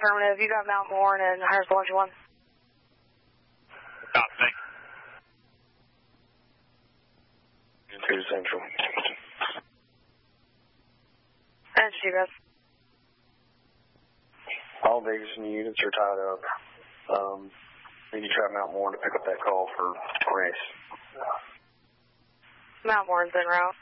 affirmative. You got Mount Moore and Hires 121. Copy, thank you. 2 Central. That's you guys. All Davidson units are tied up. Need to try Mount Moore to pick up that call for Grace. Mount Moore's en route.